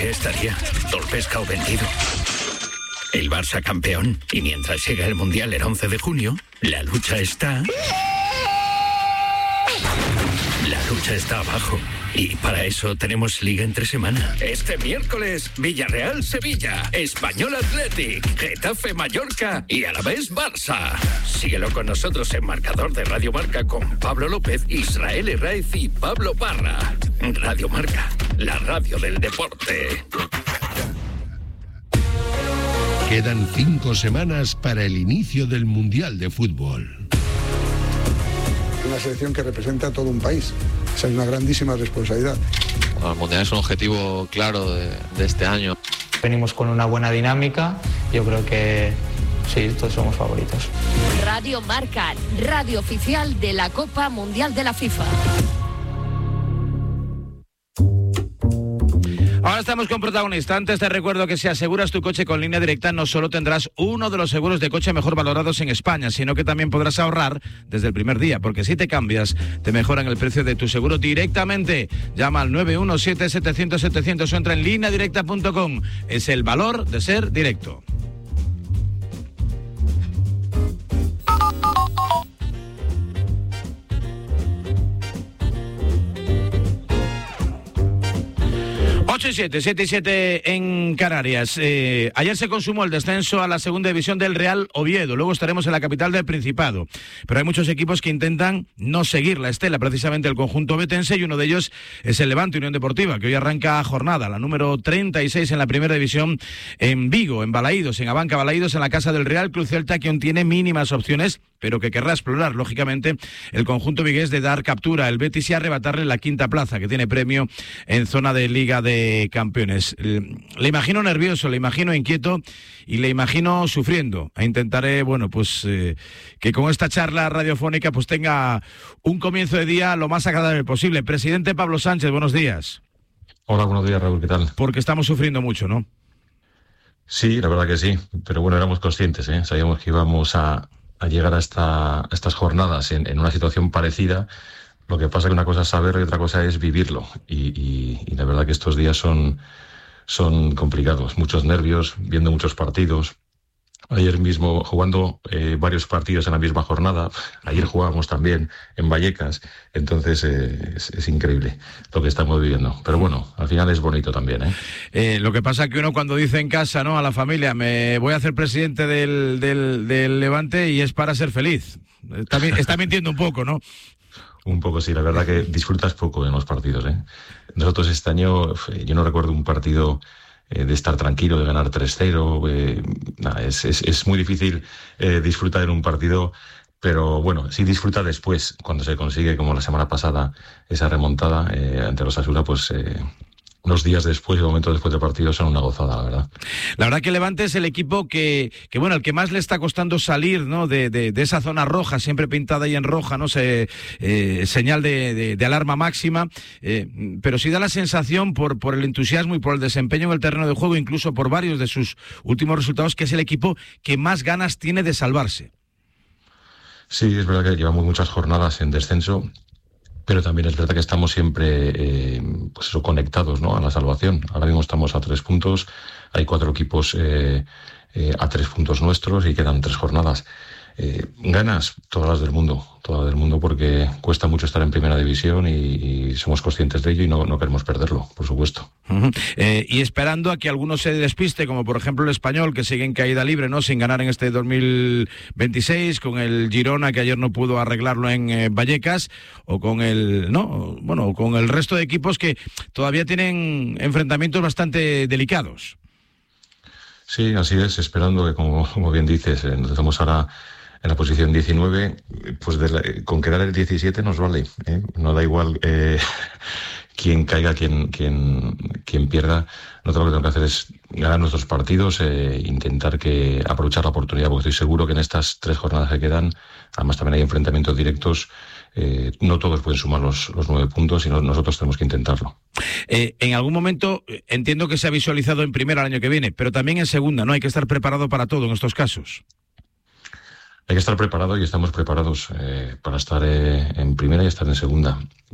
noche estaría todo el pescado vendido. El Barça campeón. Y mientras llega el Mundial el 11 de junio, la lucha está abajo. Y para eso tenemos Liga entre semana. Este miércoles, Villarreal-Sevilla, Español Athletic, Getafe-Mallorca y Alavés Barça. Síguelo con nosotros en Marcador de Radio Marca con Pablo López, Israel Herráez y Pablo Parra. Radio Marca, la radio del deporte. Quedan 5 semanas para el inicio del Mundial de Fútbol. Una selección que representa a todo un país. Esa es una grandísima responsabilidad. Bueno, el Mundial es un objetivo claro de este año. Venimos con una buena dinámica. Yo creo que sí, todos somos favoritos. Radio Marca, radio oficial de la Copa Mundial de la FIFA. Ahora estamos con protagonista. Antes te recuerdo que si aseguras tu coche con Línea Directa no solo tendrás uno de los seguros de coche mejor valorados en España, sino que también podrás ahorrar desde el primer día, porque si te cambias, te mejoran el precio de tu seguro directamente. Llama al 917-700-700 o entra en lineadirecta.com. Es el valor de ser directo. Ocho y 7 en Canarias. Ayer se consumó el descenso a la segunda división del Real Oviedo. Luego estaremos en la capital del Principado. Pero hay muchos equipos que intentan no seguir la estela, precisamente el conjunto betense, y uno de ellos es el Levante Unión Deportiva, que hoy arranca jornada, la número 36 en la primera división en Vigo, en Balaídos, en Abanca Balaídos, en la casa del Real Club Celta, que aún tiene mínimas opciones, pero que querrá explorar, lógicamente, el conjunto vigués de dar captura al Betis y arrebatarle la quinta plaza, que tiene premio en zona de Liga de Campeones. Le imagino nervioso, le imagino inquieto y le imagino sufriendo. Intentaré, que con esta charla radiofónica pues tenga un comienzo de día lo más agradable posible. Presidente Pablo Sánchez, buenos días. Hola, buenos días, Raúl, ¿qué tal? Porque estamos sufriendo mucho, ¿no? Sí, la verdad que sí, pero bueno, éramos conscientes, sabíamos que íbamos a llegar a estas jornadas en una situación parecida. Lo que pasa es que una cosa es saberlo y otra cosa es vivirlo. Y la verdad que estos días son complicados. Muchos nervios, viendo muchos partidos. Ayer mismo jugando varios partidos en la misma jornada. Ayer jugábamos también en Vallecas. Entonces es increíble lo que estamos viviendo. Pero bueno, al final es bonito también. Lo que pasa es que uno cuando dice en casa, ¿no?, a la familia, me voy a hacer presidente del Levante y es para ser feliz. Está mintiendo un poco, ¿no? Un poco, sí. La verdad que disfrutas poco en los partidos. Nosotros este año, yo no recuerdo un partido de estar tranquilo, de ganar 3-0. Es muy difícil disfrutar en un partido, pero bueno, sí disfruta después, cuando se consigue, como la semana pasada, esa remontada ante los Osasuna, pues unos días después, el momento después del partido, son una gozada, la verdad. La verdad que Levante es el equipo que el que más le está costando salir, ¿no?, de esa zona roja, siempre pintada ahí en roja, ¿no? Señal de alarma máxima, pero sí da la sensación, por el entusiasmo y por el desempeño en el terreno de juego, incluso por varios de sus últimos resultados, que es el equipo que más ganas tiene de salvarse. Sí, es verdad que llevamos muchas jornadas en descenso, pero también es verdad que estamos siempre conectados, ¿no?, a la salvación. Ahora mismo estamos a 3 puntos, hay 4 equipos a 3 puntos nuestros y quedan 3 jornadas. Ganas, todas las del mundo, porque cuesta mucho estar en primera división y somos conscientes de ello y no queremos perderlo, por supuesto. Uh-huh. Y esperando a que alguno se despiste, como por ejemplo el Español, que sigue en caída libre, ¿no?, sin ganar en este 2026, con el Girona, que ayer no pudo arreglarlo en Vallecas, o con con el resto de equipos que todavía tienen enfrentamientos bastante delicados. Sí, así es, esperando que, como bien dices, nos estamos ahora en la posición 19, pues con quedar el 17 nos vale, no da igual quién caiga, quién pierda. Nosotros lo que tenemos que hacer es ganar nuestros partidos, intentar aprovechar la oportunidad, porque estoy seguro que en estas 3 jornadas que quedan, además también hay enfrentamientos directos, no todos pueden sumar los 9 puntos y nosotros tenemos que intentarlo. En algún momento entiendo que se ha visualizado en primera el año que viene, pero también en segunda, ¿no? Hay que estar preparado para todo en estos casos. Hay que estar preparado y estamos preparados para estar en primera y estar en segunda.